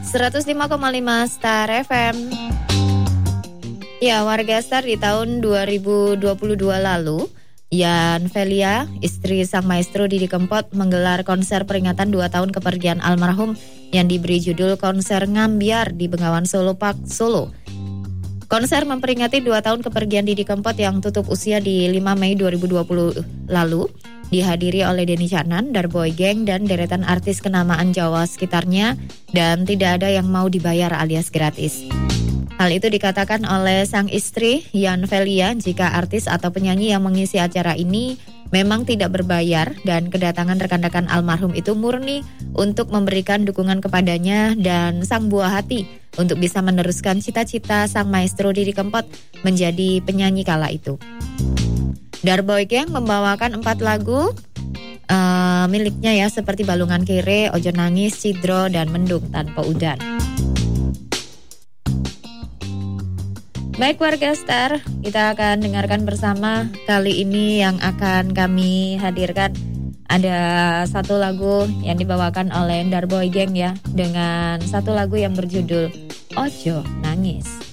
105,5 Star FM. Ya, warga Star, di tahun 2022 lalu, Yan Velia, istri sang maestro Didi Kempot, menggelar konser peringatan 2 tahun kepergian almarhum yang diberi judul Konser Ngambiar di Bengawan Solo Park, Solo. Konser memperingati 2 tahun kepergian Didi Kempot yang tutup usia di 5 Mei 2020 lalu, dihadiri oleh Denny Caknan, Darboy Gang, dan deretan artis kenamaan Jawa sekitarnya, dan tidak ada yang mau dibayar alias gratis. Hal itu dikatakan oleh sang istri, Yan Velia, jika artis atau penyanyi yang mengisi acara ini memang tidak berbayar dan kedatangan rekan-rekan almarhum itu murni untuk memberikan dukungan kepadanya dan sang buah hati untuk bisa meneruskan cita-cita sang maestro Didi Kempot menjadi penyanyi kala itu. Darboy Gang membawakan 4 lagu miliknya ya, seperti Balungan Kere, Ojo Nangis, Cidro, dan Mendung Tanpa Udan. Baik warga Star, kita akan dengarkan bersama. Kali ini yang akan kami hadirkan ada satu lagu yang dibawakan oleh Darboy Gang ya, dengan satu lagu yang berjudul Ojo Nangis.